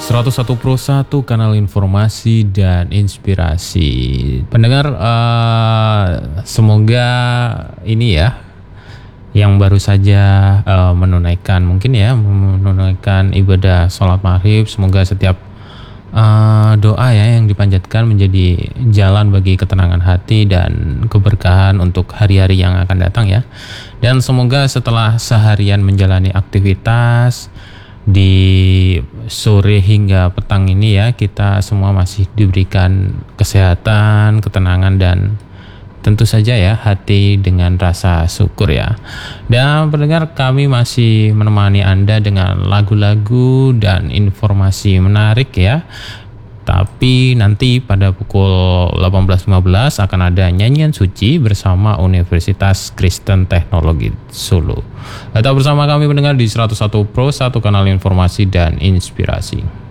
101 Pro 1 kanal informasi dan inspirasi. Pendengar, semoga ini ya yang baru saja menunaikan ibadah sholat maghrib, semoga setiap doa ya yang dipanjatkan menjadi jalan bagi ketenangan hati dan keberkahan untuk hari-hari yang akan datang ya. Dan semoga setelah seharian menjalani aktivitas di sore hingga petang ini ya, kita semua masih diberikan kesehatan, ketenangan, dan tentu saja ya hati dengan rasa syukur ya. Dan pendengar, kami masih menemani Anda dengan lagu-lagu dan informasi menarik ya. Tapi nanti pada pukul 18.15 akan ada nyanyian suci bersama Universitas Kristen Teknologi Solo. Tetap bersama kami pendengar di 101 Pro 1 kanal informasi dan inspirasi.